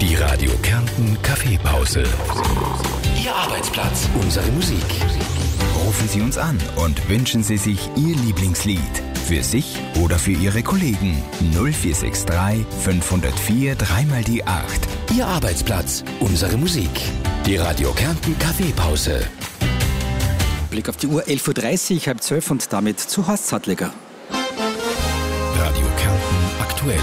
Die Radio Kärnten Kaffeepause. Ihr Arbeitsplatz, unsere Musik. Rufen Sie uns an und wünschen Sie sich Ihr Lieblingslied. Für sich oder für Ihre Kollegen. 0463 504 3 die 8. Ihr Arbeitsplatz, unsere Musik. Die Radio Kärnten Kaffeepause. Blick auf die Uhr, 11.30 Uhr, 11:30 und damit zu Horst Sattleger. Radio Kärnten aktuell.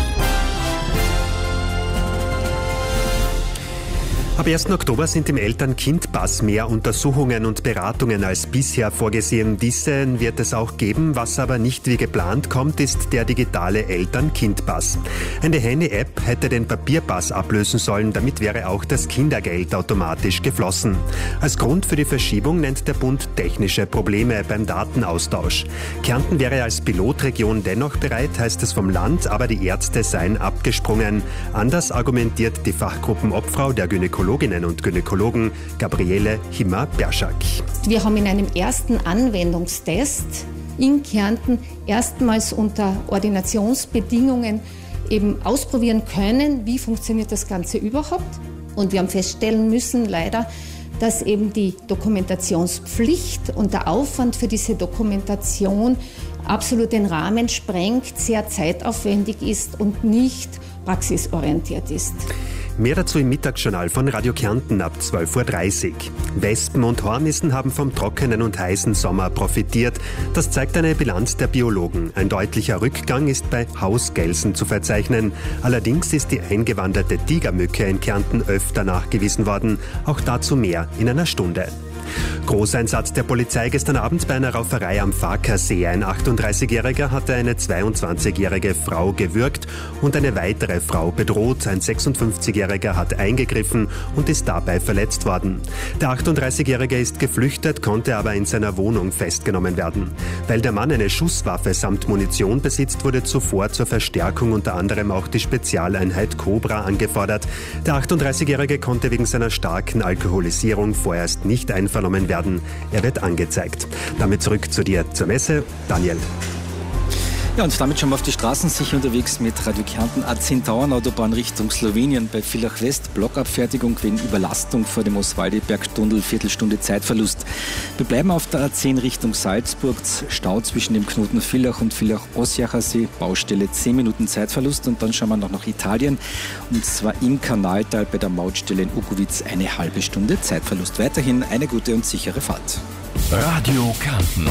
Ab 1. Oktober sind im Eltern-Kind-Pass mehr Untersuchungen und Beratungen als bisher vorgesehen. Diesen wird es auch geben. Was aber nicht wie geplant kommt, ist der digitale Eltern-Kind-Pass. Eine Handy-App hätte den Papierpass ablösen sollen. Damit wäre auch das Kindergeld automatisch geflossen. Als Grund für die Verschiebung nennt der Bund technische Probleme beim Datenaustausch. Kärnten wäre als Pilotregion dennoch bereit, heißt es vom Land, aber die Ärzte seien abgesprungen. Anders argumentiert die Fachgruppenobfrau der Gynäkologinnen und Gynäkologen Gabriele Himmer-Berschak. Wir haben in einem ersten Anwendungstest in Kärnten erstmals unter Ordinationsbedingungen eben ausprobieren können, wie funktioniert das Ganze überhaupt. Und wir haben feststellen müssen, leider, dass eben die Dokumentationspflicht und der Aufwand für diese Dokumentation absolut den Rahmen sprengt, sehr zeitaufwendig ist und nicht praxisorientiert ist. Mehr dazu im Mittagsjournal von Radio Kärnten ab 12.30 Uhr. Wespen und Hornissen haben vom trockenen und heißen Sommer profitiert. Das zeigt eine Bilanz der Biologen. Ein deutlicher Rückgang ist bei Hausgelsen zu verzeichnen. Allerdings ist die eingewanderte Tigermücke in Kärnten öfter nachgewiesen worden. Auch dazu mehr in einer Stunde. Großeinsatz der Polizei gestern Abend bei einer Rauferei am Farkersee. Ein 38-Jähriger hatte eine 22-jährige Frau gewürgt und eine weitere Frau bedroht. Ein 56-jähriger hat eingegriffen und ist dabei verletzt worden. Der 38-jährige ist geflüchtet, konnte aber in seiner Wohnung festgenommen werden. Weil der Mann eine Schusswaffe samt Munition besitzt, wurde zuvor zur Verstärkung unter anderem auch die Spezialeinheit Cobra angefordert. Der 38-jährige konnte wegen seiner starken Alkoholisierung vorerst nicht einvernommen werden. Er wird angezeigt. Damit zurück zu dir zur Messe. Daniel. Ja, und damit schon mal auf die Straßen sicher unterwegs mit Radio Kärnten A10 Tauernautobahn Richtung Slowenien bei Villach West. Blockabfertigung wegen Überlastung vor dem Oswaldi-Bergtunnel, Viertelstunde Zeitverlust. Wir bleiben auf der A10 Richtung Salzburg. Stau zwischen dem Knoten Villach und Villach-Osjachersee. Baustelle 10 Minuten Zeitverlust. Und dann schauen wir noch nach Italien. Und zwar im Kanaltal bei der Mautstelle in Ukowitz eine halbe Stunde Zeitverlust. Weiterhin eine gute und sichere Fahrt. Radio Kärnten.